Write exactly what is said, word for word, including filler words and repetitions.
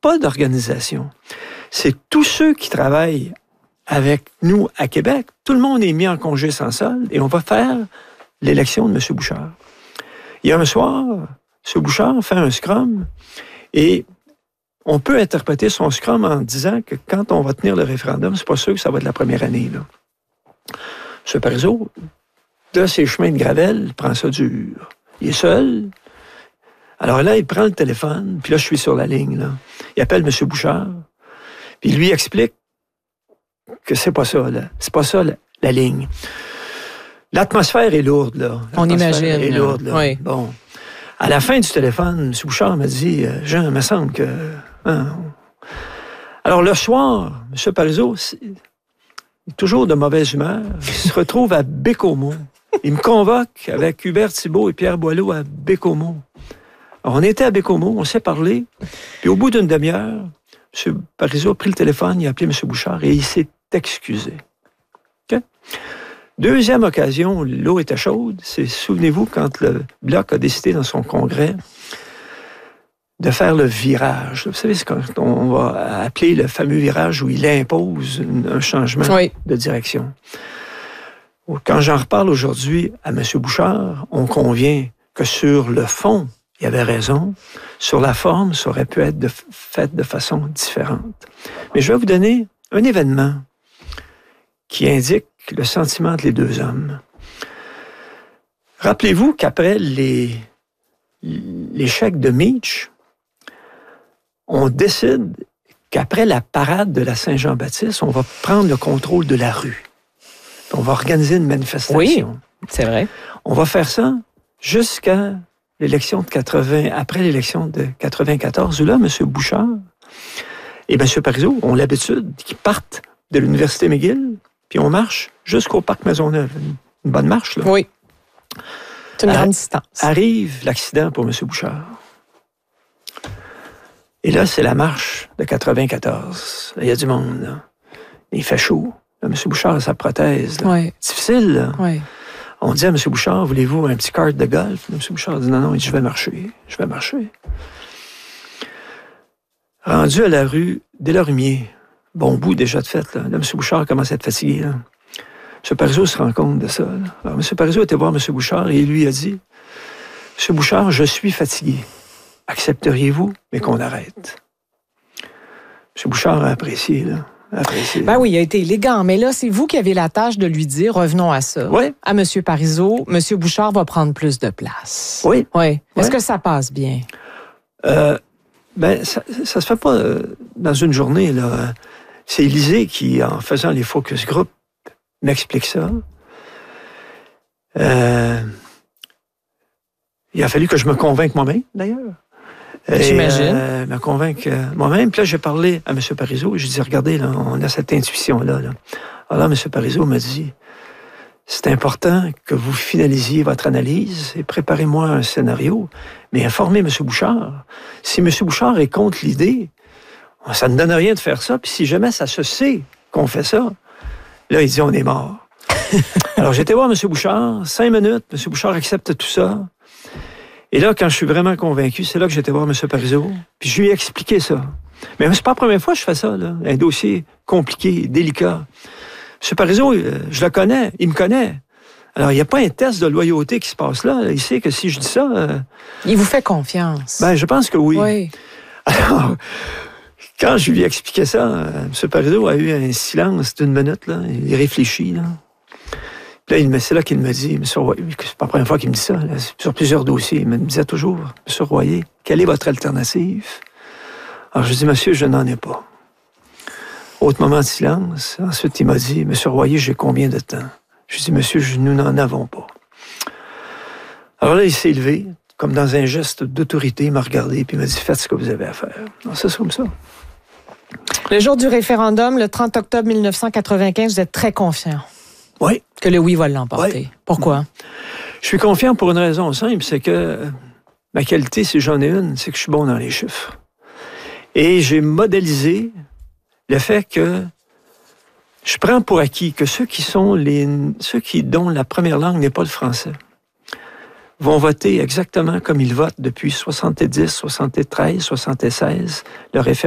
pas d'organisation. C'est tous ceux qui travaillent avec nous à Québec. Tout le monde est mis en congé sans solde et on va faire l'élection de M. Bouchard. Il y a un soir, M. Bouchard fait un scrum et on peut interpréter son scrum en disant que quand on va tenir le référendum, c'est pas sûr que ça va être la première année, là. M. Parizeau, de ses chemins de gravel, il prend ça dur. Il est seul. Alors là, il prend le téléphone, puis là, je suis sur la ligne, là. Il appelle M. Bouchard, puis il lui explique que c'est pas ça, là. C'est pas ça, la, la ligne. L'atmosphère est lourde, là. On imagine. Est lourde, là. Oui. Bon. À la fin du téléphone, M. Bouchard m'a dit, « Jean, il me semble que... Hein, on... » Alors, le soir, M. Parizeau, il est toujours de mauvaise humeur. Il se retrouve à Bécomo. Il me convoque avec Hubert Thibault et Pierre Boileau à Bécomo. Alors, on était à Bécomo, on s'est parlé. Puis, au bout d'une demi-heure, M. Parizeau a pris le téléphone, il a appelé M. Bouchard et il s'est excusé. Okay? Deuxième occasion, l'eau était chaude. C'est, souvenez-vous, quand le Bloc a décidé dans son congrès de faire le virage. Vous savez, c'est quand on va appeler le fameux virage où il impose un changement oui. de direction. Quand j'en reparle aujourd'hui à M. Bouchard, on convient que sur le fond, il avait raison. Sur la forme, ça aurait pu être de, fait de façon différente. Mais je vais vous donner un événement qui indique le sentiment entre les deux hommes. Rappelez-vous qu'après les, l'échec de Meach, on décide qu'après la parade de la Saint-Jean-Baptiste, on va prendre le contrôle de la rue. On va organiser une manifestation. Oui, c'est vrai. On va faire ça jusqu'à l'élection de quatre-vingts, après l'élection de quatre-vingt-quatorze, où là, M. Bouchard et M. Parizeau ont l'habitude qu'ils partent de l'Université McGill, puis on marche jusqu'au Parc Maisonneuve. Une bonne marche, là. Oui. C'est une grande distance. Arrive l'accident pour M. Bouchard. Et là, c'est la marche de quatre-vingt-quatorze. Il y a du monde, là. Il fait chaud. Là, M. Bouchard a sa prothèse. Là. Oui. Difficile, là. Oui. On dit à M. Bouchard, voulez-vous un petit kart de golf? M. Bouchard dit, non, non, il dit, je vais marcher. Je vais marcher. Rendu à la rue Deslormiers, bon bout déjà de fait, là. Là, M. Bouchard commence à être fatigué, là. M. Parizeau se rend compte de ça, là. Alors, M. Parizeau était voir M. Bouchard et il lui a dit, M. Bouchard, je suis fatigué. Accepteriez-vous, mais qu'on arrête? M. Bouchard a apprécié, là. Apprécié. Ben oui, il a été élégant, mais là, c'est vous qui avez la tâche de lui dire, revenons à ça. Oui. À M. Parizeau, M. Bouchard va prendre plus de place. Oui. Oui. Est-ce oui. que ça passe bien? Euh, ben, ça, ça se fait pas euh, dans une journée, là. C'est Élisée qui, en faisant les focus group, m'explique ça. Euh, il a fallu que je me convainque moi-même, d'ailleurs. Et, J'imagine. Euh, me convaincre euh, moi-même. Puis là, j'ai parlé à M. Parizeau. Je dis, regardez, là, on a cette intuition-là. Là. Alors là, M. Parizeau m'a dit, c'est important que vous finalisiez votre analyse et préparez-moi un scénario, mais informez M. Bouchard. Si M. Bouchard est contre l'idée, ça ne donne rien de faire ça. Puis si jamais ça se sait qu'on fait ça, là, il dit, on est mort. Alors, j'étais voir M. Bouchard, cinq minutes, M. Bouchard accepte tout ça. Et là, quand je suis vraiment convaincu, c'est là que j'étais voir M. Parizeau, puis je lui ai expliqué ça. Mais c'est pas la première fois que je fais ça, là. Un dossier compliqué, délicat. M. Parizeau, je le connais, il me connaît. Alors, il n'y a pas un test de loyauté qui se passe là. Il sait que si je dis ça... Euh, il vous fait confiance. Ben, je pense que oui. Oui. Alors, quand je lui ai expliqué ça, M. Parizeau a eu un silence d'une minute, là. Il réfléchit, là. Là, il, c'est là qu'il me dit, M. Royer, c'est pas la première fois qu'il me dit ça, là, sur plusieurs dossiers, il me disait toujours, M. Royer, quelle est votre alternative? Alors, je dis, monsieur, je n'en ai pas. Autre moment de silence. Ensuite, il m'a dit, M. Royer, j'ai combien de temps? Je dis, monsieur, nous n'en avons pas. Alors là, il s'est levé, comme dans un geste d'autorité, il m'a regardé, puis il m'a dit, faites ce que vous avez à faire. Alors, c'est comme ça. Le jour du référendum, le trente octobre mille neuf cent quatre-vingt-quinze, vous êtes très confiant. Oui. Que le oui va l'emporter. Oui. Pourquoi? Je suis confiant pour une raison simple, c'est que ma qualité, si j'en ai une, c'est que je suis bon dans les chiffres. Et j'ai modélisé le fait que je prends pour acquis que ceux qui sont les, ceux qui, dont la première langue n'est pas le français, vont voter exactement comme ils votent depuis soixante-dix, soixante-treize, soixante-seize, le référendum.